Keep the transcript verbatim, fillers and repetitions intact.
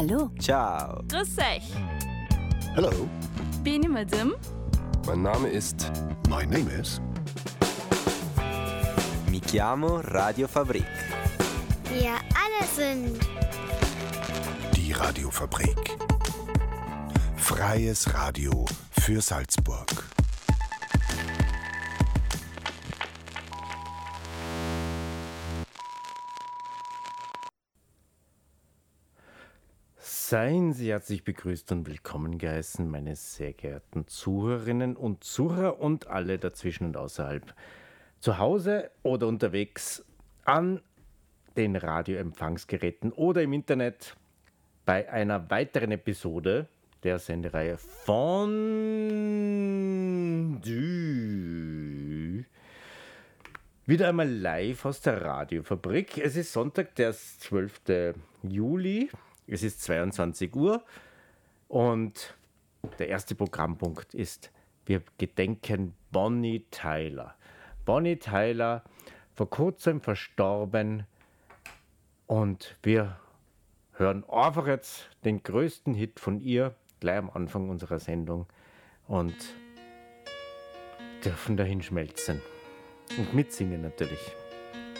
Hallo. Ciao. Grüß euch. Hello. Bin ich Madame? Mein Name ist... My name is... Mi chiamo Radio Fabrik. Wir alle sind... Die Radiofabrik. Freies Radio für Salzburg. Seien Sie herzlich begrüßt und willkommen geheißen, meine sehr geehrten Zuhörerinnen und Zuhörer und alle dazwischen und außerhalb. Zu Hause oder unterwegs an den Radioempfangsgeräten oder im Internet bei einer weiteren Episode der Sendereihe Fondue. Wieder einmal live aus der Radiofabrik. Es ist Sonntag, der zwölfte Juli. Es ist zweiundzwanzig Uhr und der erste Programmpunkt ist, wir gedenken Bonnie Tyler. Bonnie Tyler, vor kurzem verstorben, und wir hören einfach jetzt den größten Hit von ihr, gleich am Anfang unserer Sendung, und dürfen dahin schmelzen und mitsingen natürlich.